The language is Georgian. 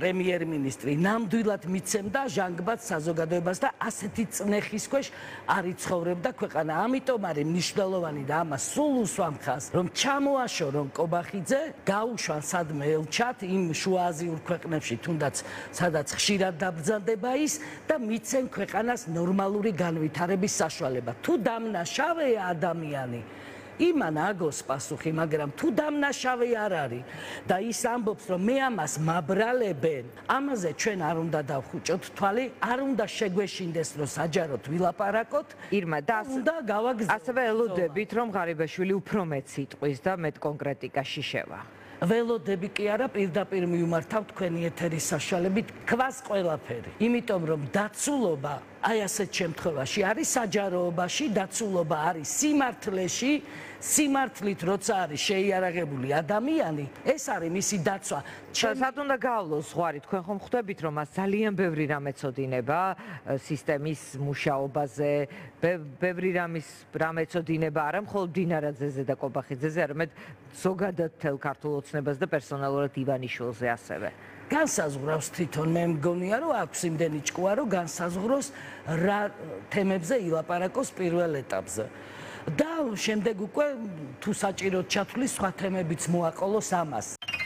პრემიერ-მინისტრი ნამდვილად მიცემდა ჟანგბადს საზოგადოებას და ასეთი წნეხის ქვეშ არ იცხოვრებდა ქვეყანა. ამიტომ არის მნიშვნელოვანი და ამას სულ უსვამ ხაზს, რომ ჩამოაშორონ კობახიძე, გაუშვან სადმე ელჩად იმ შუააზიურ ქვეყნებში, თუნდაც სადაც ხშირად დაბრძანდება ის და მიცენ ქვეყანას ნორმალური განვითარების საშუალება. თუ დამნაშავეა ადამიანი, იმან აგოს პასუხი, მაგრამ თუ დამნაშავე არ არის და ის ამბობს, რომ მე ამას მაბრალებენ, ამაზე ჩვენ არ უნდა დავხუჭოთ თვალი, არ უნდა შეგვეშინდეს, რომ საჯაროდ ვილაპარაკოთ, ირმა და უნდა გავაგზავნოთ. ასევე ელოდებით, რომ ღარიბაშვილი უფრო მეტ სიტყვის და მეტ კონკრეტიკაში შევა. ველოდები კი არა, პირდაპირ მივმართავ თქვენი ეთერის საშუალებით, ქვას ყველაფერი. იმიტომ რომ დაცულობა აი ასეთ შემთხვევაში არის საჯაროობაში, დაცულობა არის სიმართლეში, სიმართლით როცა არის შეიარაღებული ადამიანი, ეს არის მისი დაცვა. სად უნდა გავლოს ზღვარი, თქვენ ხომ ხვდებით, რომ მას ძალიან ბევრი რამე წოდინება სისტემის მუშაობაზე, ბევრი რამე წოდინება არა მხოლოდ დინარაძეზე და კობახიძეზე, არამედ ზოგადად მთელ ქართულ ოცნებას და პერსონალურად ივანიშვილზე ასევე. განსაზღვრავს თვითონ მე მგონია, რომ აქვს იმდენი ჭკუა, რომ განსაზღვროს რა თემებზე ილაპარაკოს პირველ ეტაპზე. და შემდეგ უკვე თუ საჭიროდ ჩათვლის სხვა თემებიც მოაყოლოს ამას.